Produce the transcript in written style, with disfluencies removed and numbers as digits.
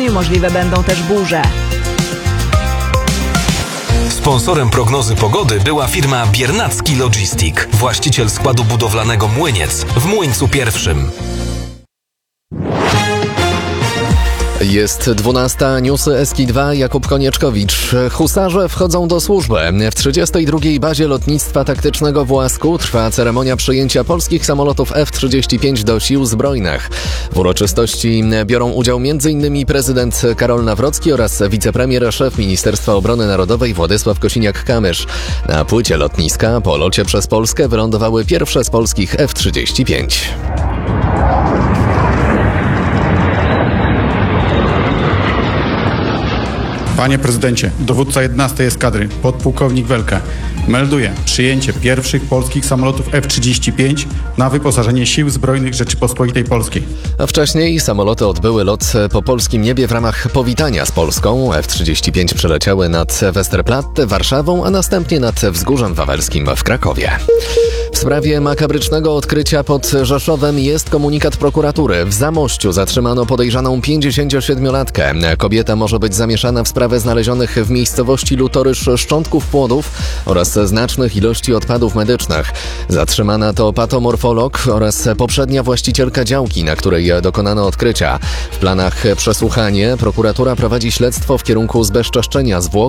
i możliwe będą też burze. Sponsorem prognozy pogody była firma Biernacki Logistic, właściciel składu budowlanego Młyniec w Młyńcu I. Jest 12, newsy Eski2, Jakub Konieczkowicz. Husarze wchodzą do służby. W 32. bazie lotnictwa taktycznego w Łasku trwa ceremonia przyjęcia polskich samolotów F-35 do sił zbrojnych. W uroczystości biorą udział m.in. prezydent Karol Nawrocki oraz wicepremier, szef Ministerstwa Obrony Narodowej Władysław Kosiniak-Kamysz. Na płycie lotniska po locie przez Polskę wylądowały pierwsze z polskich F-35. Panie prezydencie, dowódca 11 eskadry, podpułkownik Welke, melduje przyjęcie pierwszych polskich samolotów F-35 na wyposażenie Sił Zbrojnych Rzeczypospolitej Polskiej. A wcześniej samoloty odbyły lot po polskim niebie w ramach powitania z Polską. F-35 przeleciały nad Westerplatte, Warszawą, a następnie nad Wzgórzem Wawelskim w Krakowie. W sprawie makabrycznego odkrycia pod Rzeszowem jest komunikat prokuratury. W Zamościu zatrzymano podejrzaną 57-latkę. Kobieta może być zamieszana w sprawę znalezionych w miejscowości Lutorysz szczątków płodów oraz znacznych ilości odpadów medycznych. Zatrzymana to patomorfolog oraz poprzednia właścicielka działki, na której dokonano odkrycia. W planach przesłuchanie prokuratura prowadzi śledztwo w kierunku zbezczeszczenia zwłok